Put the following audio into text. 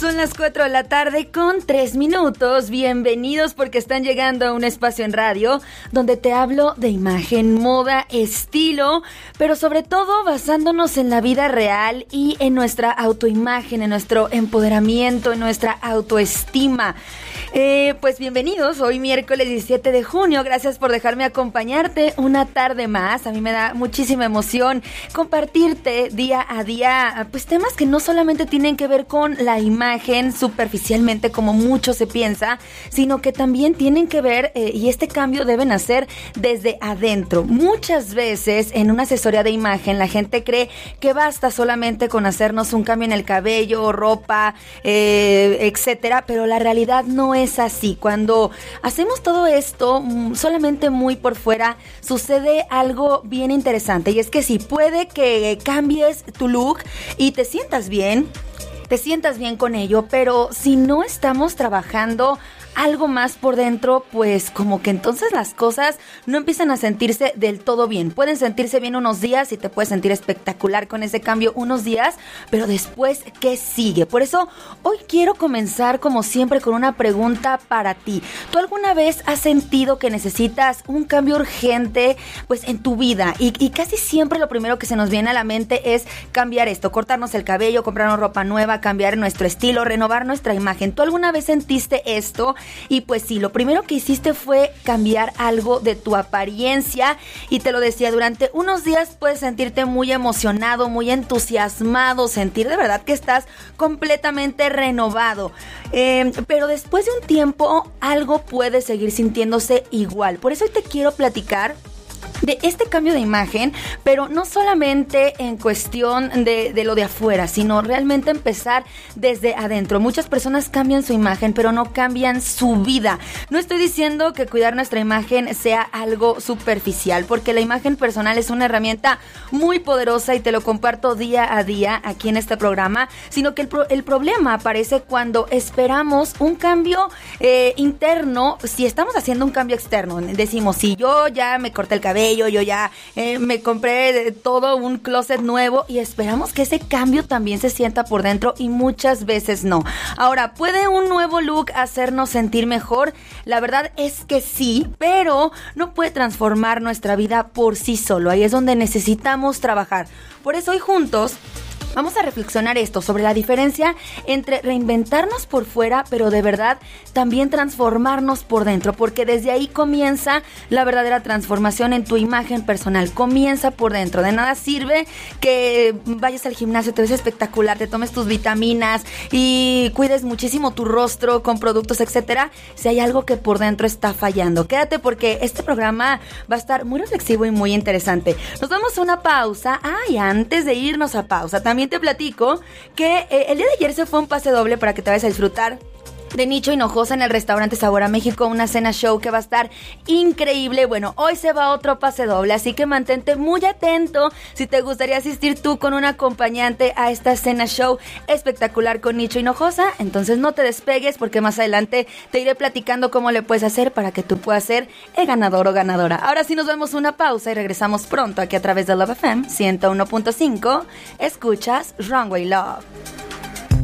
Son las 4 de la tarde con 3 minutos. Bienvenidos porque están llegando a un espacio en radio donde te hablo de imagen, moda, estilo, pero sobre todo basándonos en la vida real y en nuestra autoimagen, en nuestro empoderamiento, en nuestra autoestima. Pues bienvenidos, hoy miércoles 17 de junio, gracias por dejarme acompañarte una tarde más. A mí me da muchísima emoción compartirte día a día, pues temas que no solamente tienen que ver con la imagen superficialmente como mucho se piensa, sino que también tienen que ver, y este cambio debe nacer desde adentro. Muchas veces en una asesoría de imagen la gente cree que basta solamente con hacernos un cambio en el cabello, ropa, etcétera, pero la realidad no es así. Cuando hacemos todo esto solamente muy por fuera, sucede algo bien interesante, y es que sí, puede que cambies tu look y te sientas bien con ello, pero si no estamos trabajando algo más por dentro, pues como que entonces las cosas no empiezan a sentirse del todo bien. Pueden sentirse bien unos días y te puedes sentir espectacular con ese cambio unos días, pero después, ¿qué sigue? Por eso hoy quiero comenzar como siempre con una pregunta para ti. ¿Tú alguna vez has sentido que necesitas un cambio urgente pues en tu vida? Y casi siempre lo primero que se nos viene a la mente es cambiar esto, cortarnos el cabello, comprarnos ropa nueva, cambiar nuestro estilo, renovar nuestra imagen. ¿Tú alguna vez sentiste esto? Y pues sí, lo primero que hiciste fue cambiar algo de tu apariencia, y te lo decía, durante unos días puedes sentirte muy emocionado, muy entusiasmado, sentir de verdad que estás completamente renovado, pero después de un tiempo algo puede seguir sintiéndose igual. Por eso hoy te quiero platicar de este cambio de imagen, pero no solamente en cuestión de lo de afuera, sino realmente empezar desde adentro. Muchas personas cambian su imagen, pero no cambian su vida. No estoy diciendo que cuidar nuestra imagen sea algo superficial, porque la imagen personal es una herramienta muy poderosa y te lo comparto día a día aquí en este programa, sino que el problema aparece cuando esperamos un cambio interno. Si estamos haciendo un cambio externo, decimos, si yo ya me corté el cabello, yo ya me compré todo un closet nuevo, y esperamos que ese cambio también se sienta por dentro, y muchas veces no. Ahora, ¿puede un nuevo look hacernos sentir mejor? La verdad es que sí, pero no puede transformar nuestra vida por sí solo. Ahí es donde necesitamos trabajar. Por eso hoy juntos vamos a reflexionar esto sobre la diferencia entre reinventarnos por fuera, pero de verdad también transformarnos por dentro, porque desde ahí comienza la verdadera transformación en tu imagen personal. Comienza por dentro. De nada sirve que vayas al gimnasio, te ves espectacular, te tomes tus vitaminas y cuides muchísimo tu rostro con productos, etcétera, si hay algo que por dentro está fallando. Quédate porque este programa va a estar muy reflexivo y muy interesante. Nos damos una pausa. Y antes de irnos a pausa, también te platico que el día de ayer se fue un pase doble para que te vayas a disfrutar de Nicho Hinojosa en el restaurante Sabor a México, una cena show que va a estar increíble. Bueno, hoy se va otro pase doble, así que mantente muy atento si te gustaría asistir tú con un acompañante a esta cena show espectacular con Nicho Hinojosa. Entonces no te despegues, porque más adelante te iré platicando cómo le puedes hacer para que tú puedas ser el ganador o ganadora. Ahora sí nos vemos una pausa y regresamos pronto aquí a través de Love FM 101.5. Escuchas Runway Love.